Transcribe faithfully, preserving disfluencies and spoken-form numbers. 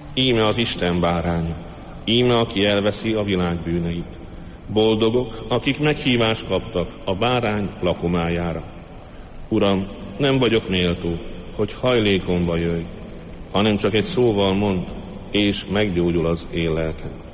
Íme az Isten báránya, íme aki elveszi a világ bűneit. Boldogok, akik meghívást kaptak a bárány lakomájára. Uram, nem vagyok méltó, hogy hajlékomba jöjj, hanem csak egy szóval mondd, és meggyógyul az én lelkem.